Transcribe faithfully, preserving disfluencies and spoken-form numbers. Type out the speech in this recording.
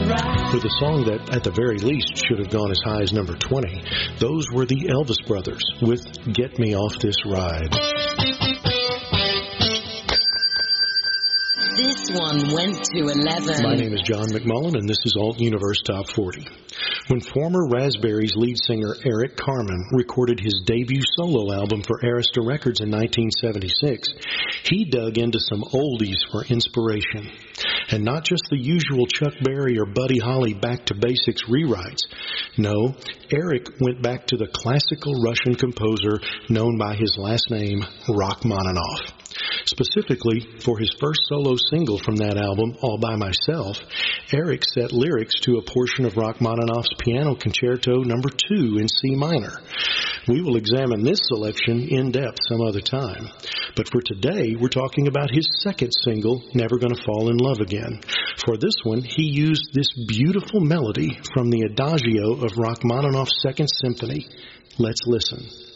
With a song that, at the very least, should have gone as high as number twenty, those were the Elvis Brothers with Get Me Off This Ride. This one went to eleven. My name is John McMullen, and this is Alt Universe Top forty. When former Raspberries lead singer Eric Carmen recorded his debut solo album for Arista Records in nineteen seventy-six, he dug into some oldies for inspiration. And not just the usual Chuck Berry or Buddy Holly back-to-basics rewrites. No, Eric went back to the classical Russian composer known by his last name, Rachmaninoff. Specifically, for his first solo single from that album, All By Myself, Eric set lyrics to a portion of Rachmaninoff's Piano Concerto number two in C minor. We will examine this selection in depth some other time. But for today, we're talking about his second single, Never Gonna Fall in Love Again. For this one, he used this beautiful melody from the Adagio of Rachmaninoff's Second Symphony. Let's listen.